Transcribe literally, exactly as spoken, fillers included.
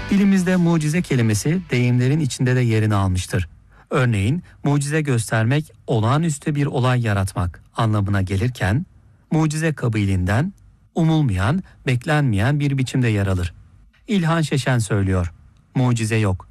Dilimizde mucize kelimesi deyimlerin içinde de yerini almıştır. Örneğin mucize göstermek, olağanüstü bir olay yaratmak anlamına gelirken, mucize kabiliğinden umulmayan, beklenmeyen bir biçimde yer alır. İlhan Şeşen söylüyor, mucize yok,